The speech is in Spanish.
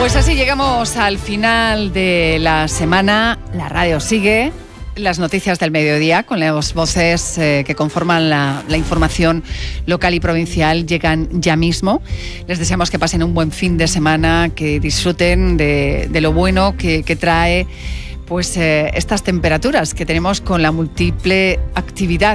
Pues así llegamos al final de la semana. La radio sigue. Las noticias del mediodía con las voces que conforman la información local y provincial llegan ya mismo. Les deseamos que pasen un buen fin de semana, que disfruten de lo bueno que trae pues estas temperaturas que tenemos con la múltiple actividad